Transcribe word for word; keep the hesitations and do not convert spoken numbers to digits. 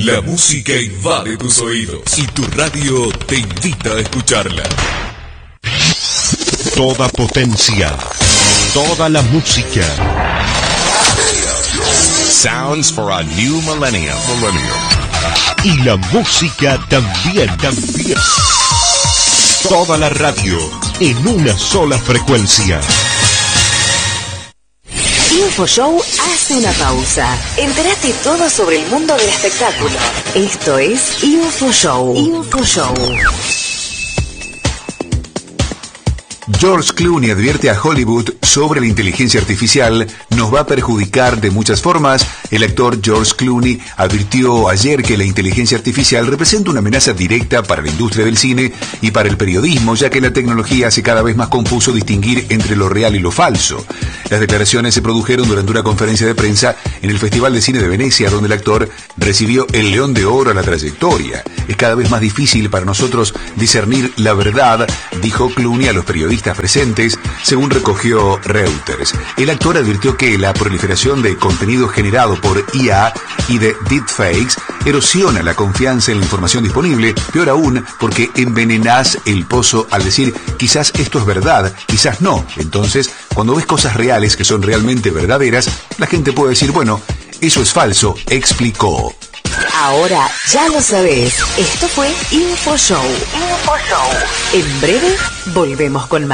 La música invade tus oídos y tu radio te invita a escucharla. Toda potencia, toda la música. Sounds for a new millennium. Millennium. Y la música también, también. Toda la radio en una sola frecuencia. InfoShow hace una pausa. Entérate todo sobre el mundo del espectáculo. Esto es InfoShow. InfoShow. George Clooney advierte a Hollywood sobre la inteligencia artificial nos va a perjudicar de muchas formas. El actor George Clooney advirtió ayer que la inteligencia artificial representa una amenaza directa para la industria del cine y para el periodismo, ya que la tecnología hace cada vez más confuso distinguir entre lo real y lo falso. Las declaraciones se produjeron durante una conferencia de prensa en el Festival de Cine de Venecia, donde el actor recibió el León de Oro a la trayectoria. Es cada vez más difícil para nosotros discernir la verdad, dijo Clooney a los periodistas presentes, según recogió Reuters. El actor advirtió que la proliferación de contenido generado por I A y de deepfakes erosiona la confianza en la información disponible, peor aún porque envenenás el pozo al decir quizás esto es verdad, quizás no. Entonces, cuando ves cosas reales que son realmente verdaderas, la gente puede decir, bueno, eso es falso, explicó. Ahora ya lo sabés. Esto fue InfoShow. InfoShow. En breve volvemos con más.